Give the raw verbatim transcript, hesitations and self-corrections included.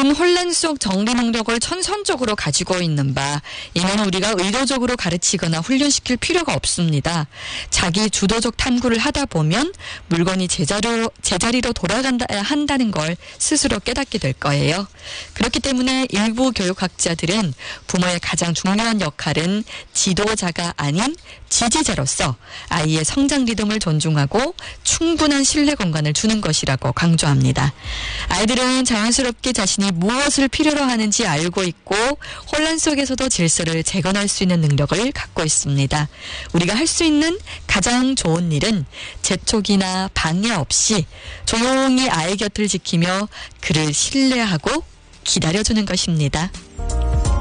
이런 혼란 속 정리 능력을 천선적으로 가지고 있는 바 이는 우리가 의도적으로 가르치거나 훈련시킬 필요가 없습니다. 자기 주도적 탐구를 하다 보면 물건이 제자리로, 제자리로 돌아간다 한다는 걸 스스로 깨닫게 될 거예요. 그렇기 때문에 일부 교육학자들은 부모의 가장 중요한 역할은 지도자가 아닌 지지자로서 아이의 성장 리듬을 존중하고 충분한 신뢰 공간을 주는 것이라고 강조합니다. 아이들은 자연스럽게 자신이 무엇을 필요로 하는지 알고 있고 혼란 속에서도 질서를 재건할 수 있는 능력을 갖고 있습니다. 우리가 할 수 있는 가장 좋은 일은 재촉이나 방해 없이 조용히 아이 곁을 지키며 그를 신뢰하고 기다려주는 것입니다.